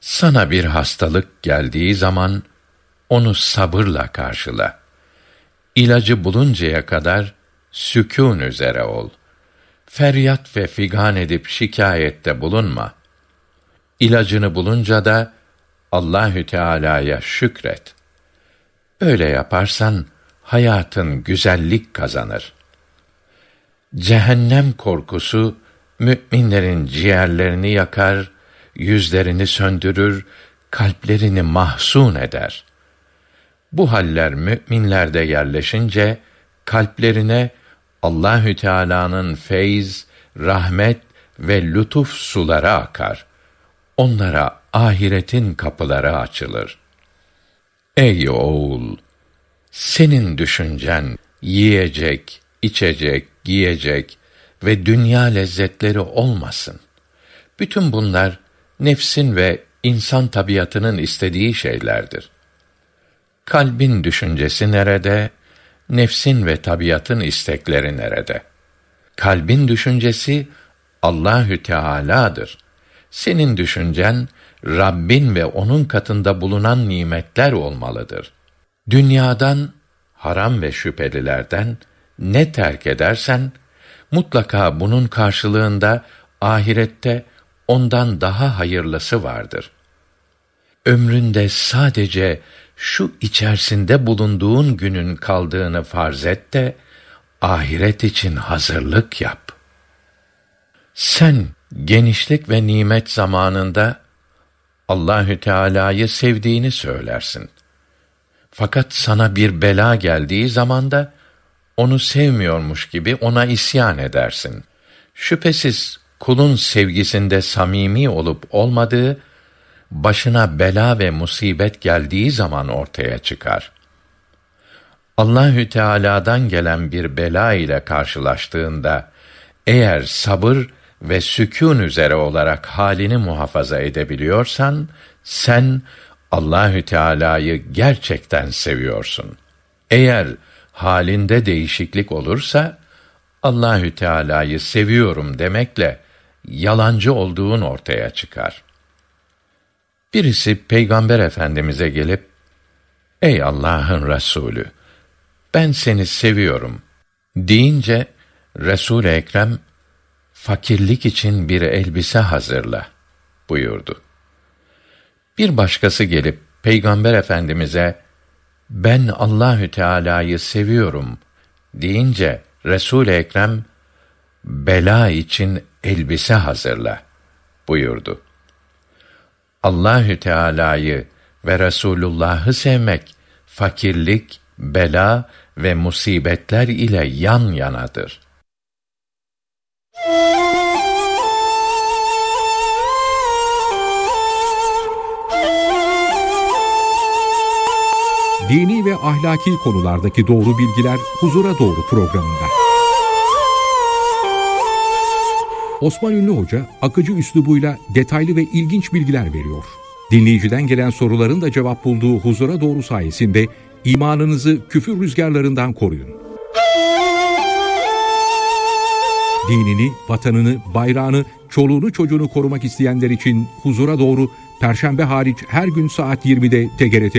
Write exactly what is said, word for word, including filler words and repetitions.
Sana bir hastalık geldiği zaman onu sabırla karşıla. İlacı buluncaya kadar sükûn üzere ol. Feryat ve figan edip şikayette bulunma. İlacını bulunca da Allahü Teala'ya şükret. Öyle yaparsan hayatın güzellik kazanır. Cehennem korkusu müminlerin ciğerlerini yakar, yüzlerini söndürür, kalplerini mahzun eder. Bu haller müminlerde yerleşince kalplerine Allahü Teala'nın feyz, rahmet ve lütuf suları akar. Onlara ahiretin kapıları açılır. Ey oğul! Senin düşüncen yiyecek, içecek, giyecek ve dünya lezzetleri olmasın. Bütün bunlar nefsin ve insan tabiatının istediği şeylerdir. Kalbin düşüncesi nerede? Nefsin ve tabiatın istekleri nerede? Kalbin düşüncesi Allahü Teala'dır. Senin düşüncen Rabbin ve onun katında bulunan nimetler olmalıdır. Dünyadan, haram ve şüphelilerden ne terk edersen mutlaka bunun karşılığında ahirette ondan daha hayırlısı vardır. Ömründe sadece şu içerisinde bulunduğun günün kaldığını farz et de ahiret için hazırlık yap. Sen genişlik ve nimet zamanında Allahü Teala'yı sevdiğini söylersin. Fakat sana bir bela geldiği zaman da onu sevmiyormuş gibi ona isyan edersin. Şüphesiz kulun sevgisinde samimi olup olmadığı başına bela ve musibet geldiği zaman ortaya çıkar. Allahü Teala'dan gelen bir bela ile karşılaştığında eğer sabır ve sükûn üzere olarak halini muhafaza edebiliyorsan sen Allahü Teala'yı gerçekten seviyorsun. Eğer halinde değişiklik olursa Allahü Teala'yı seviyorum demekle yalancı olduğun ortaya çıkar. Birisi Peygamber Efendimize gelip, "Ey Allah'ın Resulü, ben seni seviyorum." deyince Resul-i Ekrem, "Fakirlik için bir elbise hazırla." buyurdu. Bir başkası gelip Peygamber Efendimize, "Ben Allahü Teala'yı seviyorum." deyince Resul-i Ekrem, "Bela için elbise hazırla." buyurdu. Allahü Teala'yı ve Resulullah'ı sevmek fakirlik, bela ve musibetler ile yan yanadır. Dini ve ahlaki konulardaki doğru bilgiler Huzura Doğru programında. Osman Ünlü Hoca akıcı üslubuyla detaylı ve ilginç bilgiler veriyor. Dinleyiciden gelen soruların da cevap bulduğu Huzura Doğru sayesinde imanınızı küfür rüzgarlarından koruyun. Dinini, vatanını, bayrağını, çoluğunu çocuğunu korumak isteyenler için Huzura Doğru, Perşembe hariç her gün saat yirmide T G R T